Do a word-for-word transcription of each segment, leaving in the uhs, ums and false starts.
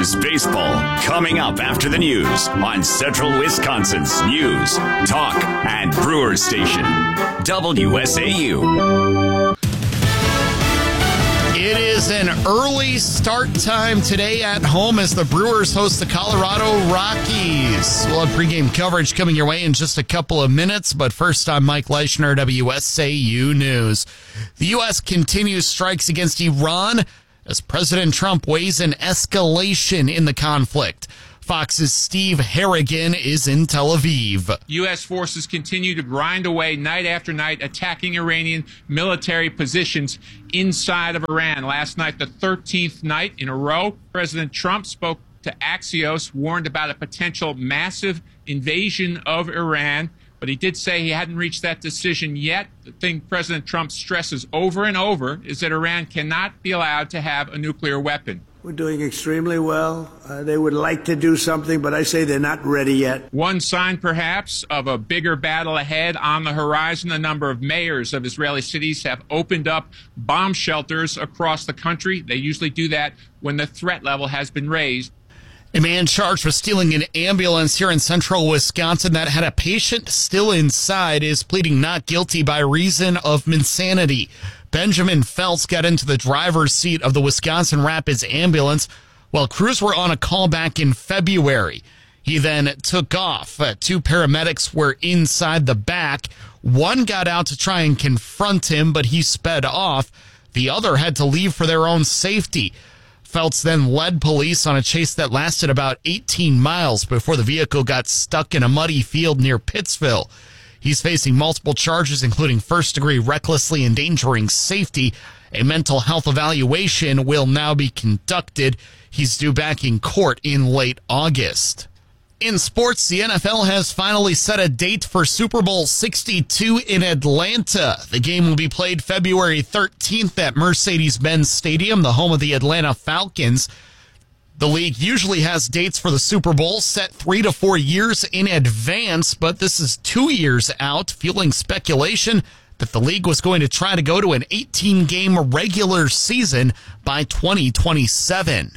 Brewers baseball coming up after the news on Central Wisconsin's News, Talk, and Brewers Station, W S A U. It is an early start time today at home as the Brewers host the Colorado Rockies. We'll have pregame coverage coming your way in just a couple of minutes, but first I'm Mike Leischner, W S A U News. The U S continues strikes against Iran as President Trump weighs an escalation in the conflict. Fox's Steve Harrigan is in Tel Aviv. U S forces continue to grind away night after night, attacking Iranian military positions inside of Iran. Last night, the thirteenth night in a row, President Trump spoke to Axios, warned about a potential massive invasion of Iran. But he did say he hadn't reached that decision yet. The thing President Trump stresses over and over is that Iran cannot be allowed to have a nuclear weapon. We're doing extremely well. Uh, they would like to do something, but I say they're not ready yet. One sign, perhaps, of a bigger battle ahead on the horizon. A number of mayors of Israeli cities have opened up bomb shelters across the country. They usually do that when the threat level has been raised. A man charged with stealing an ambulance here in central Wisconsin that had a patient still inside is pleading not guilty by reason of insanity. Benjamin Feltz got into the driver's seat of the Wisconsin Rapids ambulance while crews were on a call back in February. He then took off. Uh, two paramedics were inside the back. One got out to try and confront him, but he sped off. The other had to leave for their own safety. Feltz then led police on a chase that lasted about eighteen miles before the vehicle got stuck in a muddy field near Pittsville. He's facing multiple charges, including first-degree recklessly endangering safety. A mental health evaluation will now be conducted. He's due back in court in late August. In sports, the N F L has finally set a date for Super Bowl sixty-two in Atlanta. The game will be played February thirteenth at Mercedes-Benz Stadium, the home of the Atlanta Falcons. The league usually has dates for the Super Bowl set three to four years in advance, but this is two years out, fueling speculation that the league was going to try to go to an eighteen-game regular season by twenty twenty-seven.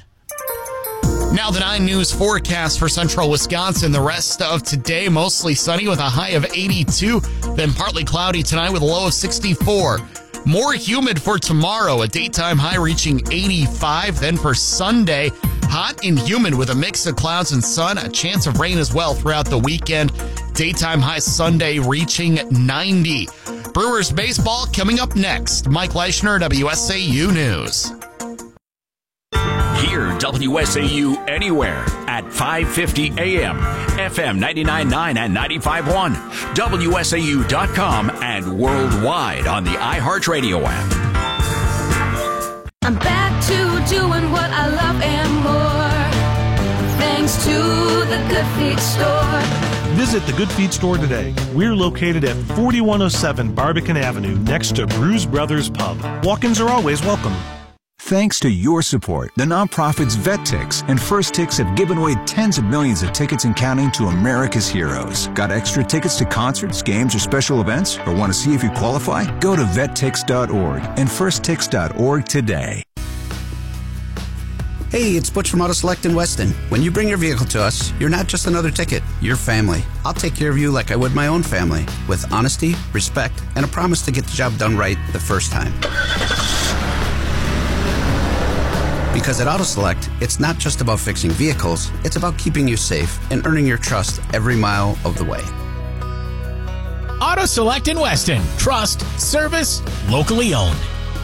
Now the nine News forecast for central Wisconsin. The rest of today, mostly sunny with a high of eighty-two, then partly cloudy tonight with a low of sixty-four. More humid for tomorrow, a daytime high reaching eighty-five. Then for Sunday, hot and humid with a mix of clouds and sun, a chance of rain as well throughout the weekend. Daytime high Sunday reaching ninety. Brewers baseball coming up next. Mike Leischner, W S A U News. Hear W S A U anywhere at five fifty A M, F M ninety-nine point nine and ninety-five point one, W S A U dot com, and worldwide on the iHeartRadio app. I'm back to doing what I love and more, thanks to the Good Feet Store. Visit the Good Feet Store today. We're located at forty-one oh seven Barbican Avenue, next to Brews Brothers Pub. Walk-ins are always welcome. Thanks to your support, the nonprofits VetTix and First Tix have given away tens of millions of tickets and counting to America's heroes. Got extra tickets to concerts, games, or special events? Or want to see if you qualify? Go to vet tix dot org and first tix dot org today. Hey, it's Butch from Auto Select in Weston. When you bring your vehicle to us, you're not just another ticket, you're family. I'll take care of you like I would my own family, with honesty, respect, and a promise to get the job done right the first time. Because at Auto Select, it's not just about fixing vehicles, it's about keeping you safe and earning your trust every mile of the way. Auto Select in Weston. Trust, service, locally owned.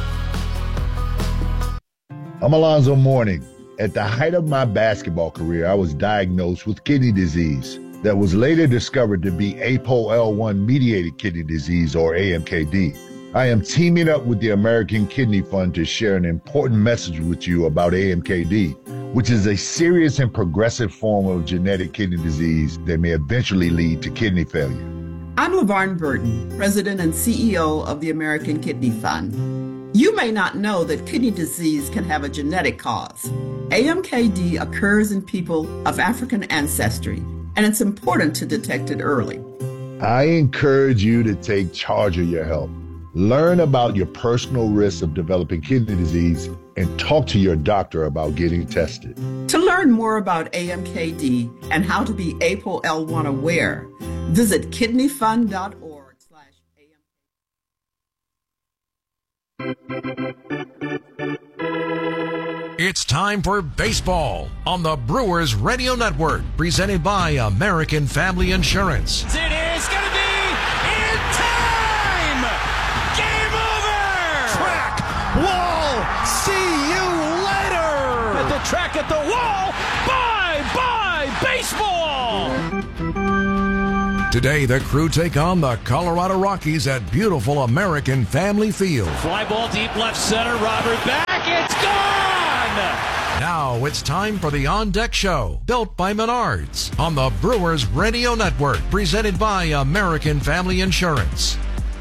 I'm Alonzo Mourning. At the height of my basketball career, I was diagnosed with kidney disease that was later discovered to be A P O L one mediated kidney disease, or A M K D. I am teaming up with the American Kidney Fund to share an important message with you about A M K D, which is a serious and progressive form of genetic kidney disease that may eventually lead to kidney failure. I'm LaVarn Burton, President and C E O of the American Kidney Fund. You may not know that kidney disease can have a genetic cause. A M K D occurs in people of African ancestry, and it's important to detect it early. I encourage you to take charge of your health. Learn about your personal risks of developing kidney disease and talk to your doctor about getting tested. To learn more about A M K D and how to be A P O L one aware, visit kidney fund dot org slash A M K D. It's time for baseball on the Brewers Radio Network, presented by American Family Insurance. It is going to be in time! Game over! Track, wall, see you later! At the track, at the wall, bye-bye baseball! Today, the Crew take on the Colorado Rockies at beautiful American Family Field. Fly ball deep left center, Robert back, it's gone! Now it's time for the On Deck Show, built by Menards, on the Brewers Radio Network, presented by American Family Insurance.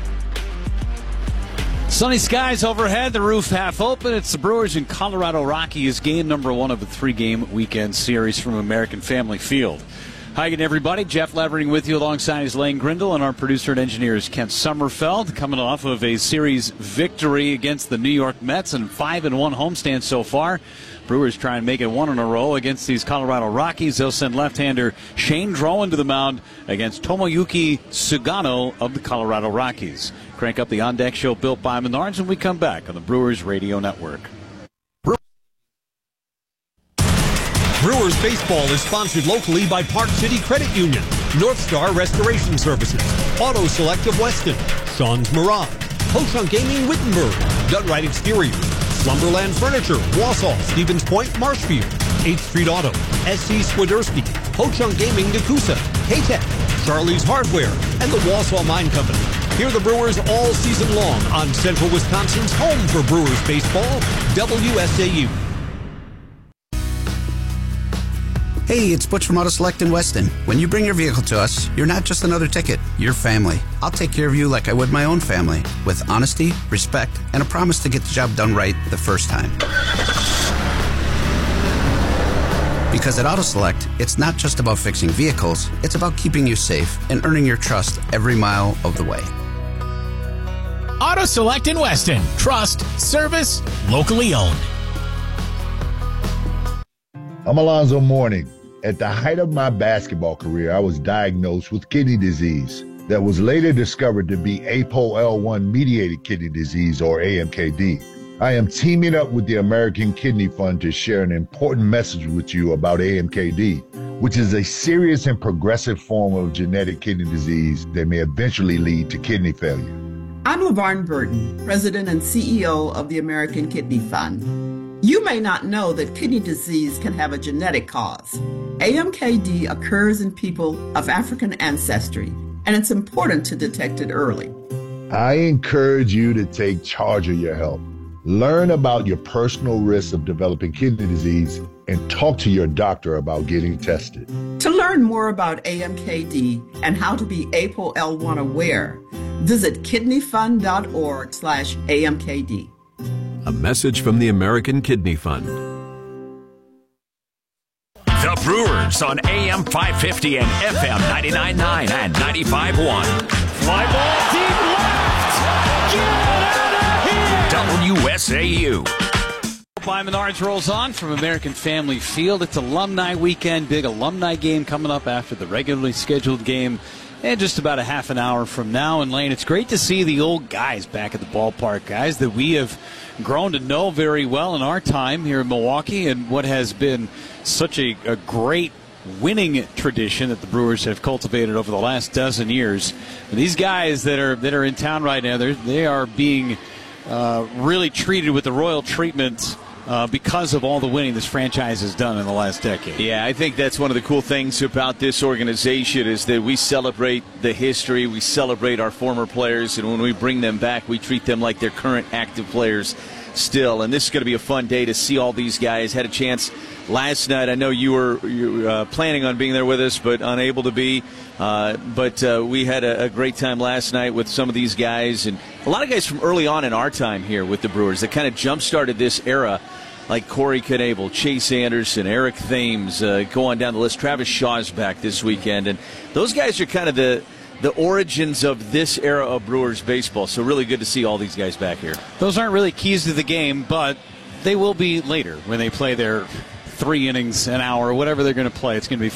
Sunny skies overhead, the roof half open. It's the Brewers and Colorado Rockies, game number one of the three-game weekend series from American Family Field. Hi again, everybody. Jeff Levering with you alongside his Lane Grindle, and our producer and engineer is Kent Sommerfeld, coming off of a series victory against the New York Mets and five and one homestand so far. Brewers try and make it one in a row against these Colorado Rockies. They'll send left-hander Shane Drowan to the mound against Tomoyuki Sugano of the Colorado Rockies. Crank up the On Deck Show built by Menards, and we come back on the Brewers Radio Network. Brewers baseball is sponsored locally by Park City Credit Union, North Star Restoration Services, Auto Select of Weston, Sean's Mirage, Ho-Chunk Gaming Wittenberg, Dunright Exterior, Slumberland Furniture, Wausau, Stevens Point, Marshfield, eighth Street Auto, S C Swiderski, Ho-Chunk Gaming Nakusa, K-Tech, Charlie's Hardware, and the Wausau Mine Company. Hear the Brewers all season long on Central Wisconsin's home for Brewers baseball, W S A U. Hey, it's Butch from Auto Select in Weston. When you bring your vehicle to us, you're not just another ticket, you're family. I'll take care of you like I would my own family, with honesty, respect, and a promise to get the job done right the first time. Because at Auto Select, it's not just about fixing vehicles, it's about keeping you safe and earning your trust every mile of the way. Auto Select in Weston. Trust, service, locally owned. I'm Alonzo Mourning. At the height of my basketball career, I was diagnosed with kidney disease that was later discovered to be A P O L one mediated kidney disease, or A M K D. I am teaming up with the American Kidney Fund to share an important message with you about A M K D, which is a serious and progressive form of genetic kidney disease that may eventually lead to kidney failure. I'm LaVarn Burton, President and C E O of the American Kidney Fund. You may not know that kidney disease can have a genetic cause. A M K D occurs in people of African ancestry, and it's important to detect it early. I encourage you to take charge of your health. Learn about your personal risks of developing kidney disease and talk to your doctor about getting tested. To learn more about A M K D and how to be A P O L one aware, visit kidney fund dot org slash A M K D. A message from the American Kidney Fund. The Brewers on A M five fifty and F M ninety-nine point nine and ninety-five point one. Fly ball deep left! Get out of here! W S A U. By Menards rolls on from American Family Field. It's alumni weekend, big alumni game coming up after the regularly scheduled game. And just about a half an hour from now. And Lane, it's great to see the old guys back at the ballpark, guys that we have grown to know very well in our time here in Milwaukee, and what has been such a, a great winning tradition that the Brewers have cultivated over the last dozen years. And these guys that are that are in town right now, they are being uh, really treated with the royal treatment Uh, because of all the winning this franchise has done in the last decade. Yeah, I think that's one of the cool things about this organization is that we celebrate the history, we celebrate our former players, and when we bring them back, we treat them like they're current active players still. And this is going to be a fun day to see all these guys. Had a chance last night. I know you were, you were uh, planning on being there with us, but unable to be. Uh, but uh, we had a, a great time last night with some of these guys, and a lot of guys from early on in our time here with the Brewers that kind of jump-started this era, like Corey Knebel, Chase Anderson, Eric Thames, uh, go on down the list. Travis Shaw's back this weekend, and those guys are kind of the the origins of this era of Brewers baseball. So really good to see all these guys back here. Those aren't really keys to the game, but they will be later when they play their three innings an hour, whatever they're going to play. It's going to be